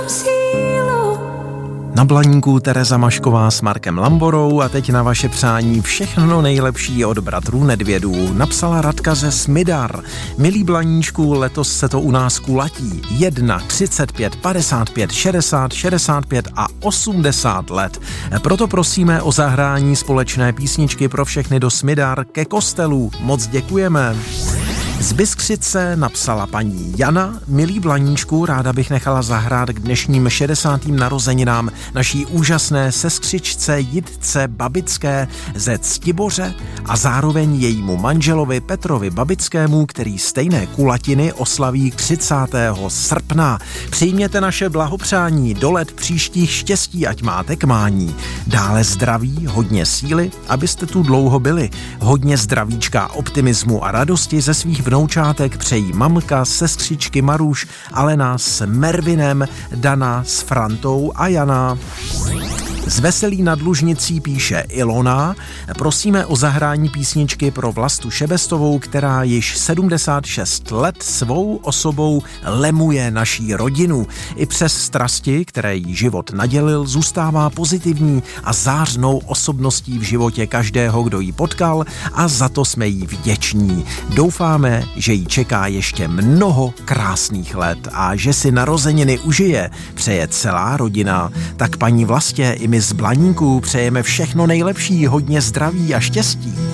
Na Blaníku Tereza Mašková s Markem Lamborou a teď na vaše přání všechno nejlepší od bratrů Nedvědů. Napsala Radka ze Smydar. Milí Blaníčku, letos se to u nás kulatí. 1, 35, 55, 60, 65 a 80 let. Proto prosíme o zahrání společné písničky pro všechny do Smydar ke kostelu. Moc děkujeme. Z Bystřice napsala paní Jana. Milý Blaníčku, ráda bych nechala zahrát k dnešním 60. narozeninám naší úžasné sestřičce Jitce Babické ze Ctiboře a zároveň jejímu manželovi Petrovi Babickému, který stejné kulatiny oslaví 30. srpna. Přijměte naše blahopřání, do let příštích štěstí, ať máte k mání. Dále zdraví, hodně síly, abyste tu dlouho byli. Hodně zdravíčka, optimismu a radosti ze svých vnoučátek přejí mamka, sestřičky Maruš, Alena s Mervinem, Dana s Frantou a Jana. Z Veselí nad Lužnicí píše Ilona. Prosíme o zahrání písničky pro Vlastu Šebestovou, která již 76 let svou osobou lemuje naší rodinu. I přes strasti, které jí život nadělil, zůstává pozitivní a zářnou osobností v životě každého, kdo ji potkal, a za to jsme jí vděční. Doufáme, že jí čeká ještě mnoho krásných let a že si narozeniny užije, přeje celá rodina. Tak paní Vlastě, i my z Blaníku přejeme všechno nejlepší, hodně zdraví a štěstí.